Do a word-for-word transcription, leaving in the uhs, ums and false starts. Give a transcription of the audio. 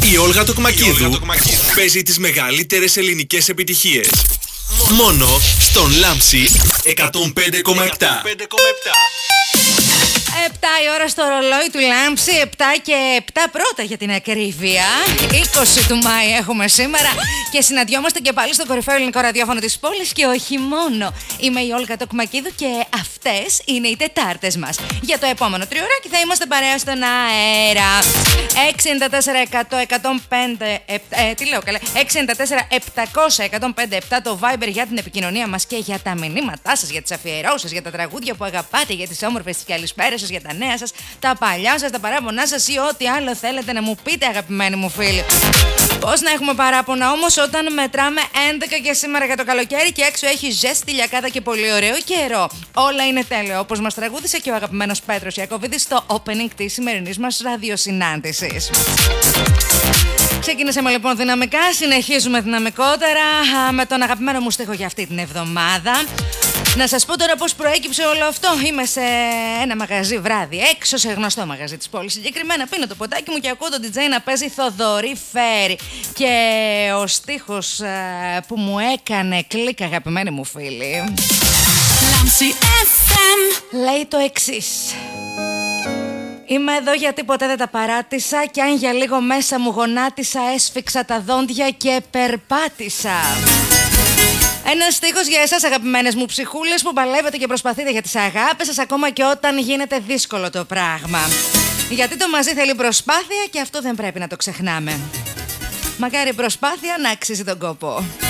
Η Όλγα Τοκμακίδου παίζει τις μεγαλύτερες ελληνικές επιτυχίες. Μόνο στον Λάμψη εκατόν πέντε κόμμα επτά. επτά η ώρα στο ρολόι του Λάμψη, επτά και επτά πρώτα για την ακρίβεια. είκοσι του Μάη έχουμε σήμερα και συναντιόμαστε και πάλι στο κορυφαίο ελληνικό ραδιόφωνο της πόλης και όχι μόνο. Είμαι η Όλγα Τοκμακίδου και αυτές είναι οι Τετάρτες μας. Για το επόμενο τριωράκι θα είμαστε παρέα στον αέρα. έξι εννιά τέσσερα εκατό εκατόν πέντε επτά, ε, τι λέω καλά, έξι εννιά τέσσερα επτακόσια εκατόν πέντε επτά το Viber για την επικοινωνία μας και για τα μηνύματά σας, για τις αφιερώσεις, για τα τραγούδια που αγαπάτε, για τις όμορφες τις καλησπέρες σας, για τα νέα σας, τα παλιά σας, τα παράπονά σας ή ό,τι άλλο θέλετε να μου πείτε, αγαπημένοι μου φίλοι. Πώς να έχουμε παράπονα όμως όταν μετράμε έντεκα και σήμερα για το καλοκαίρι και έξω έχει ζέστη, λιακάδα και πολύ ωραίο καιρό. Όλα είναι τέλειο, όπως μας τραγούδισε και ο αγαπημένος Πέτρος Ιακωβίδης στο opening της σημερινής μας ραδιοσυνάντησης. Ξεκινήσαμε λοιπόν δυναμικά, συνεχίζουμε δυναμικότερα με τον αγαπημένο μου στίχο για αυτή την εβδομάδα. Να σας πω τώρα πώς προέκυψε όλο αυτό. Είμαι σε ένα μαγαζί βράδυ, έξω σε γνωστό μαγαζί της πόλης. Συγκεκριμένα πίνω το ποτάκι μου και ακούω τον ντι τζέι να παίζει Θοδωρή Φέρη. Και ο στίχος α, που μου έκανε κλικ, αγαπημένοι μου φίλοι, Λάμψη εφ εμ, λέει το εξής. Είμαι εδώ γιατί ποτέ δεν τα παράτησα κι αν για λίγο μέσα μου γονάτισα, έσφιξα τα δόντια και περπάτησα. Ένας στίχος για εσάς, αγαπημένες μου ψυχούλες, που παλεύετε και προσπαθείτε για τις αγάπες σας ακόμα και όταν γίνεται δύσκολο το πράγμα. Γιατί το μαζί θέλει προσπάθεια και αυτό δεν πρέπει να το ξεχνάμε. Μακάρι η προσπάθεια να αξίζει τον κόπο.